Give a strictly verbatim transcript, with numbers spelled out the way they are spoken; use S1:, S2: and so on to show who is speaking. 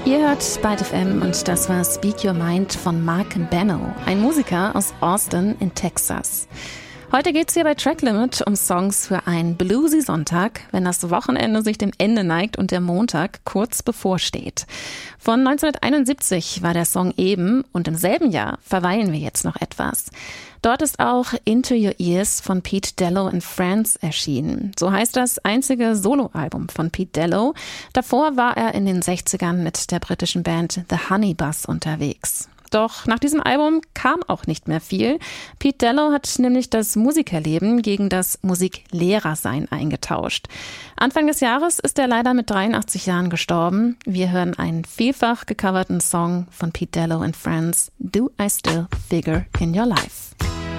S1: Ihr hört Byte F M und das war Speak Your Mind von Mark Benno, ein Musiker aus Austin in Texas. Heute geht's hier bei Track Limit um Songs für einen bluesy Sonntag, wenn das Wochenende sich dem Ende neigt und der Montag kurz bevorsteht. Von neunzehnhunderteinundsiebzig war der Song eben und im selben Jahr verweilen wir jetzt noch etwas. Dort ist auch Into Your Ears von Pete Dello and Friends erschienen. So heißt das einzige Soloalbum von Pete Dello. Davor war er in den sechzigern mit der britischen Band The Honey Bus unterwegs. Doch nach diesem Album kam auch nicht mehr viel. Pete Dello hat nämlich das Musikerleben gegen das Musiklehrersein eingetauscht. Anfang des Jahres ist er leider mit dreiundachtzig Jahren gestorben. Wir hören einen vielfach gecoverten Song von Pete Dello and Friends, Do I Still Figure in Your Life?